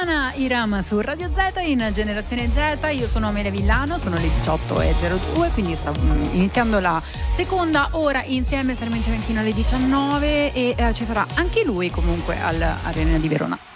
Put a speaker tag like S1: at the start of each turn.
S1: Ariana Iram su Radio Z in Generazione Z. Io sono Amelia Villano, sono le 18:02, quindi sta iniziando la seconda ora insieme. Saremo insieme fino alle 19 e ci sarà anche lui comunque all'Arena di Verona.